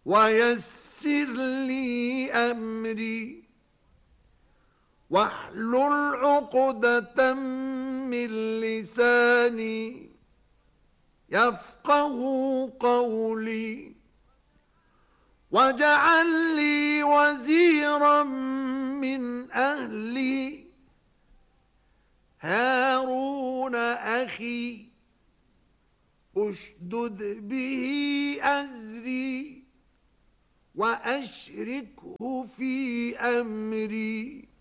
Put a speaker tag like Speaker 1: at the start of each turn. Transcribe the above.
Speaker 1: ويسر لي أمري واحلل عقدة من لساني يفقه قولي واجعل لي وزيرا من أهلي هارون أخي أشدد به أزري وأشركه في أمري